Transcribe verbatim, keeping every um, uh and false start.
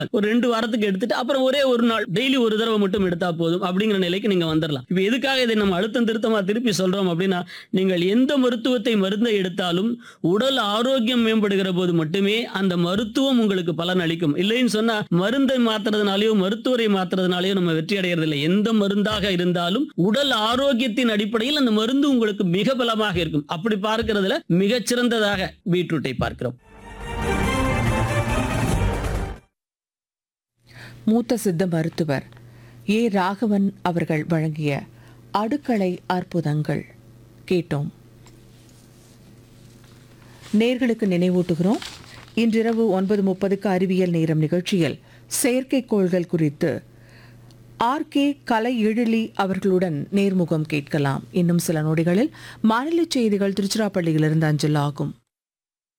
ஒரு ரெண்டு வாரத்துக்கு எடுத்துட்டு அப்புறம் ஒரே ஒரு நாள் டெய்லி ஒரு தடவை மட்டும் எடுத்தா போதும் அப்படிங்கிற நிலைக்கு நீங்க வந்துடலாம். இப்ப எதுக்காக இதை நம்ம அழுத்தம் திருத்தமா திருப்பி சொல்றோம் அப்படின்னா, நீங்கள் எந்த மருத்துவத்தை மருந்தை எடுத்தாலும் உடல் ஆரோக்கியம் மேம்படுகிற போது மட்டுமே அந்த மருத்துவம் உங்களுக்கு பலன் அளிக்கும். இல்லைன்னு சொன்னா மருந்தை மாத்துறதுனாலயோ மருத்துவரை மாத்துறதுனாலயோ நம்ம வெற்றி அடைகிறது இல்லை. எந்த மருந்தாக இருந்தாலும் உடல் ஆரோக்கியத்தின் அடிப்படையில் அந்த மருந்து உங்களுக்கு மிக பலமாக இருக்கும். அப்படி பார்க்கிறதுல மிகச்சிறந்ததாக பீட்ரூட்டை பார்க்கிறோம். மூத்த சித்த மருத்துவர் ஏ ராகவன் அவர்கள் வழங்கிய அடுக்களை அற்புதங்கள் கேட்டோம். நேர்களுக்கு நினைவூட்டுகிறோம், இன்றிரவு ஒன்பது முப்பதுக்கு அறிவியல் நேரம் நிகழ்ச்சியில் செயற்கைக்கோள்கள் குறித்து ஆர் கே கலை எழிலி அவர்களுடன் நேர்முகம் கேட்கலாம். இன்னும் சில நொடிகளில் மாநில செய்திகள் திருச்சிராப்பள்ளியிலிருந்து அஞ்சல் ஆகும்.